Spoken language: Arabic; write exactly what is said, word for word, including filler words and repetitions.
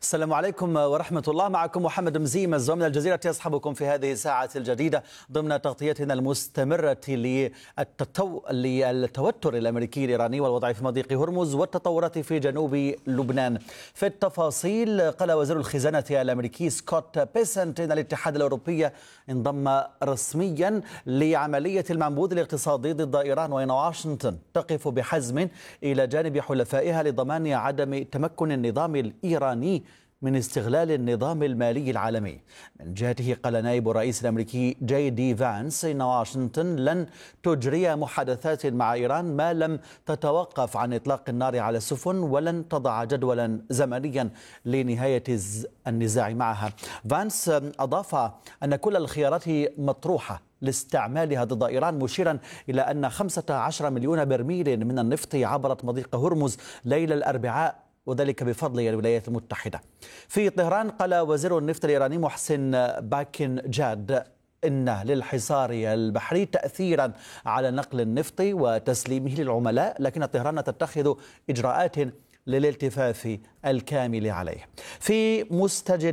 السلام عليكم ورحمة الله. معكم محمد مزيمز ومن الجزيرة يصحبكم في هذه الساعة الجديدة ضمن تغطيتنا المستمرة للتتو... للتوتر الأمريكي الإيراني والوضع في مضيق هرمز والتطورات في جنوب لبنان. في التفاصيل، قال وزير الخزانة الأمريكي سكوت بيسنت إن الاتحاد الأوروبي انضم رسميا لعملية المنبوذ الاقتصادي ضد إيران، وإن واشنطن تقف بحزم إلى جانب حلفائها لضمان عدم تمكن النظام الإيراني من استغلال النظام المالي العالمي. من جهته، قال نائب الرئيس الأمريكي جي دي فانس إن واشنطن لن تجري محادثات مع إيران ما لم تتوقف عن إطلاق النار على السفن، ولن تضع جدولا زمنيا لنهاية النزاع معها. فانس أضاف أن كل الخيارات مطروحة لاستعمالها ضد إيران، مشيرا إلى أن خمسة عشر مليون برميل من النفط عبرت مضيق هرمز ليلة الأربعاء، وذلك بفضل الولايات المتحدة. في طهران، قال وزير النفط الإيراني محسن باكن جاد إن للحصار البحري تأثيرا على نقل النفط وتسليمه للعملاء، لكن طهران تتخذ إجراءات للالتفاف الكامل عليه. في مستجد